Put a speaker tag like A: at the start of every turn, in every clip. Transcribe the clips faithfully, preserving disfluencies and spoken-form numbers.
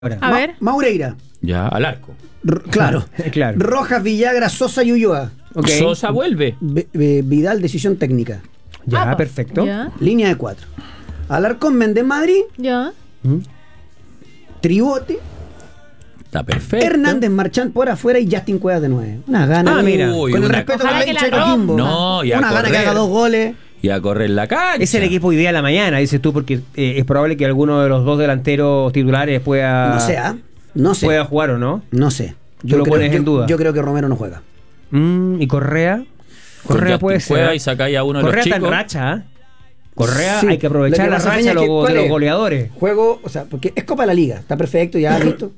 A: Ahora.
B: A
A: Ma-
B: ver.
A: Maureira.
C: Ya, al arco.
A: R- claro.
D: Claro.
A: Rojas, Villagra, Sosa y Ulloa.
D: Ok.
C: Sosa vuelve.
A: B- B- Vidal, decisión técnica.
D: Ya,
B: Ah, pa-
D: perfecto.
B: Ya.
A: Línea de cuatro. Alarcón, Méndez Madrid.
B: Ya.
A: Tribote.
C: Está perfecto.
A: Hernández Marchand por afuera y Justin Cuevas de nueve. Una gana.
D: Ah, mira.
C: Uy,
A: Con el
C: una-
A: respeto
B: Ojalá
A: por la
B: que
A: hincha de
B: la rompa.
A: Coquimbo.
C: No, y a
A: Una gana que
C: correr.
A: haga dos goles.
C: Y a correr la cancha.
D: Es el equipo hoy día de la mañana, dices tú, porque eh, es probable que alguno de los dos delanteros titulares pueda,
A: No sé, ¿ah? No sé.
D: pueda jugar o no.
A: No sé.
D: Tú lo pones
A: yo,
D: en duda.
A: yo creo que Romero no juega.
D: Mm, ¿Y Correa?
C: Con
D: Correa
C: Justin
D: puede ser.
C: Cueva y sacáis a uno de
D: Correa
C: los
D: está
C: chicos.
D: en racha, ¿ah? Correa
A: Sí.
D: hay que aprovechar
A: Lo que
D: la
A: pasa,
D: racha
A: Peña,
D: de
A: que
D: los,
A: ¿cuál
D: de los
A: es?
D: goleadores.
A: Juego, o sea, porque es Copa de la Liga, está perfecto, ya listo.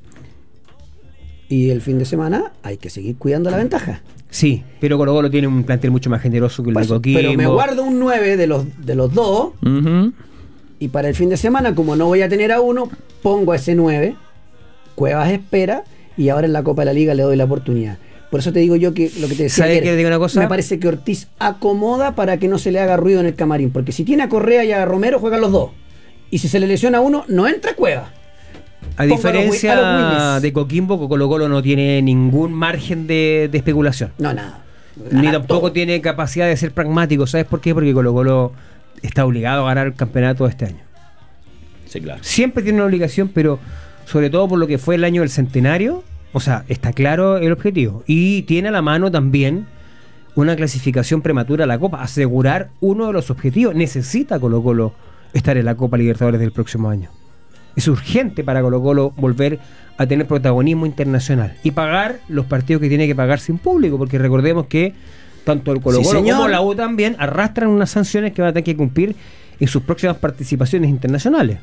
A: Y el fin de semana hay que seguir cuidando la ventaja.
D: Sí, pero Colo Colo tiene un plantel mucho más generoso que el
A: Por
D: de
A: eso,
D: Coquimbo.
A: pero me guardo un nueve de los, de los dos.
C: Ujú.
A: Y para el fin de semana, como no voy a tener a uno, pongo a ese nueve. Cuevas espera. Y ahora en la Copa de la Liga le doy la oportunidad. Por eso te digo yo que lo que te decía
D: ¿Sabe
A: ayer,
D: que te digo una cosa?
A: me parece que Ortiz acomoda para que no se le haga ruido en el camarín. Porque si tiene a Correa y a Romero, juegan los dos. Y si se le lesiona a uno, no entra Cueva.
D: A
A: Pongo
D: diferencia
A: a los Wi- a los Willis.
D: de Coquimbo, Colo Colo no tiene ningún margen de, de especulación.
A: No, nada.
D: Ni
A: Gana
D: tampoco
A: todo.
D: tiene capacidad de ser pragmático. ¿Sabes por qué? Porque Colo Colo está obligado a ganar el campeonato este año.
C: Sí, claro.
D: Siempre tiene una obligación, pero sobre todo por lo que fue el año del centenario, o sea, está claro el objetivo. Y tiene a la mano también una clasificación prematura a la Copa, asegurar uno de los objetivos. Necesita Colo Colo estar en la Copa Libertadores del próximo año. Es urgente para Colo Colo volver a tener protagonismo internacional y pagar los partidos que tiene que pagar sin público, porque recordemos que tanto el Colo
A: Sí,
D: Colo
A: señor.
D: como la U también arrastran unas sanciones que van a tener que cumplir en sus próximas participaciones internacionales.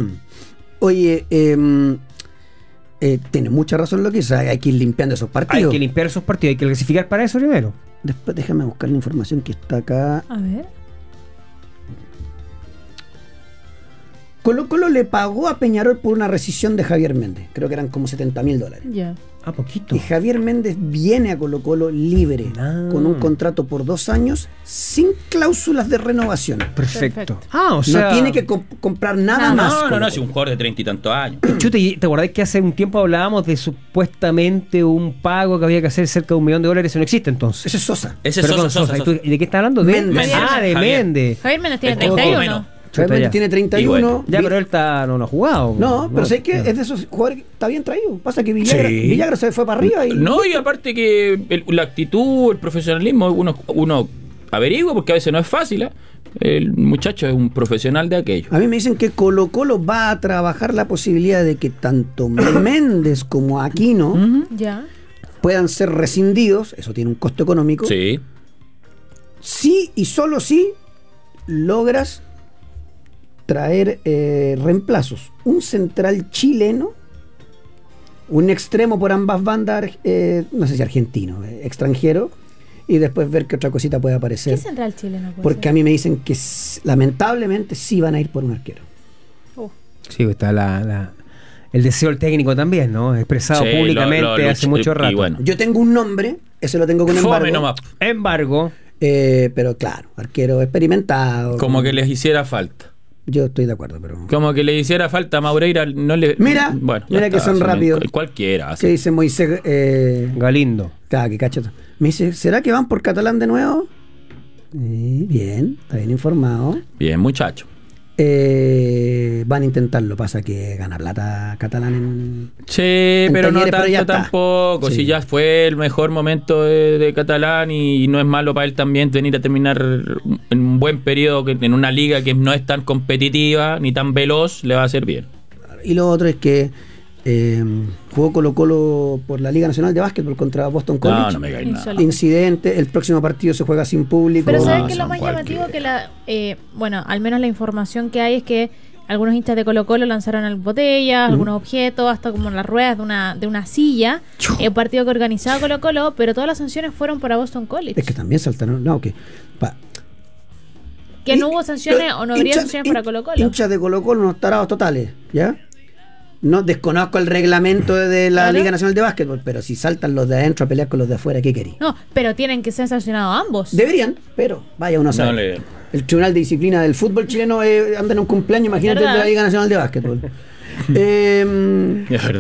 A: Oye, eh, eh, tiene mucha razón lo que dice. Hay que ir limpiando esos
D: Hay
A: partidos.
D: que limpiar esos partidos, hay que clasificar para eso primero.
A: Después déjame buscar la información que está acá.
B: A ver.
A: Colo Colo le pagó a Peñarol por una rescisión de Javier Méndez. Creo que eran como setenta mil dólares.
B: Ya.
D: Ah, poquito.
A: Y Javier Méndez viene a Colo Colo libre,
D: Ah.
A: con un contrato por dos años, sin cláusulas de renovación.
D: Perfecto.
B: Perfecto.
D: Ah, o sea.
A: no tiene que comp- comprar nada
B: Nada.
A: más.
C: No, no,
A: Colo
C: no,
A: Colo.
C: si un jugador de treinta y tantos años.
D: Chute, ¿y ¿te acordás que hace un tiempo hablábamos de supuestamente un pago que había que hacer cerca de un millón de dólares? Eso no existe entonces.
A: Ese es Sosa.
C: Ese es
D: Perdón,
C: Sosa, Sosa,
D: ¿Y
C: Sosa.
D: tú- ¿Y de qué estás hablando? ¿De
A: Méndez.
D: Ah, de
C: Javier.
D: Méndez.
B: Javier Méndez tiene
C: Es
B: treinta y uno.
C: menos.
A: Javier
D: Chuta,
A: Méndez
D: ya.
A: tiene treinta y uno.
D: Ya,
A: Vi-
D: pero él está, no, no ha jugado.
A: No, pero sé que
D: no.
A: es de esos jugadores que está bien traído. Pasa que Villagra,
D: Sí.
A: Villagra se fue para arriba y.
C: No, y aparte que el- la actitud, el profesionalismo, uno, uno averigua, porque a veces no es fácil. ¿eh? El muchacho es un profesional de aquello.
A: A mí me dicen que Colo Colo va a trabajar la posibilidad de que tanto Méndez como Aquino
C: Ujú.
B: Ya.
A: puedan ser rescindidos. Eso tiene un costo económico.
C: Sí.
A: Sí y solo si logras traer eh, reemplazos. Un central chileno, un extremo por ambas bandas, eh, no sé si argentino, eh, extranjero, y después ver qué otra cosita puede
B: ¿Qué
A: aparecer.
B: central chileno puede
A: Porque
B: ser?
A: a mí me dicen que s- lamentablemente sí van a ir por un arquero.
B: Oh.
D: Sí, está la, la- el deseo del técnico también, ¿no? Expresado
C: Sí,
D: públicamente
C: lo- lo-
D: hace
C: luch-
D: mucho
C: y
D: rato.
C: bueno.
A: Yo tengo un nombre, ese lo tengo con
C: Fome
A: embargo.
C: nomás.
D: Embargo,
A: eh, pero claro, arquero experimentado.
C: Como que les hiciera falta.
A: Yo estoy de acuerdo, pero.
C: Como que le hiciera falta a Maureira, no le.
A: Mira,
C: bueno, ya
A: mira que son
C: así,
A: rápidos.
C: Cualquiera.
A: ¿Qué
C: Así.
A: dice Moisés? Eh,
D: Galindo.
A: Claro, que cacho. Me dice, ¿será que van por Catalán de nuevo? Eh, bien, está bien informado.
C: Bien, muchacho.
A: Eh, van a intentarlo, pasa que ganar lata Catalán en...
C: Sí, pero no
A: Talleres, pero ya
C: tanto
A: está.
C: tampoco.
A: Sí.
C: Si ya fue el mejor momento de, de Catalán y, no es malo para él también venir a terminar en un buen periodo que- en una liga que no es tan competitiva ni tan veloz, le va a hacer bien.
A: Y lo otro es que eh, jugó Colo Colo por la Liga Nacional de Básquetbol contra Boston College.
C: No, no me cae nada.
B: Insólito.
A: Incidente, el próximo partido se juega sin público.
B: Pero
C: No,
B: ¿sabes qué es lo
C: son
B: más llamativo?
C: cualquiera.
B: Que la, eh, bueno, al menos la información que hay es que algunos hinchas de Colo Colo lanzaron al botellas, algunos objetos, hasta como las ruedas de una, de una silla. El partido que organizaba Colo Colo, pero todas las sanciones fueron para Boston College.
A: Es que también saltaron, no, que... pa-
B: que no hubo sanciones
A: Pero
B: o no habría
A: hinchas-
B: sanciones para
A: hin-
B: Colo Colo.
A: Hinchas de Colo Colo, unos tarados totales, ¿ya? No desconozco el reglamento de la
B: Claro.
A: Liga Nacional de Básquetbol, pero si saltan los de adentro a pelear con los de afuera, ¿qué querí?
B: No, pero tienen que ser sancionados ambos.
A: Deberían, pero vaya uno a saber.
C: No le-
A: El Tribunal de Disciplina del Fútbol chileno eh, anda en un cumpleaños, imagínate el de la
B: ¿Verdad?
A: Liga Nacional de Básquetbol. Eh,
C: Es verdad.